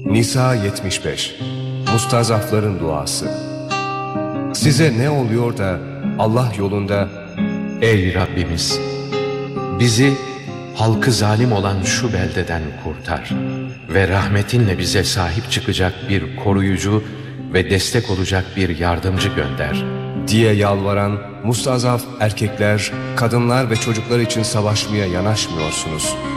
Nisa 75. Mustazafların duası. Size ne oluyor da Allah yolunda Ey Rabbimiz! Bizi halkı zalim olan şu beldeden kurtar ve rahmetinle bize sahip çıkacak bir koruyucu ve destek olacak bir yardımcı gönder diye yalvaran mustazaf erkekler, kadınlar ve çocuklar için savaşmaya yanaşmıyorsunuz.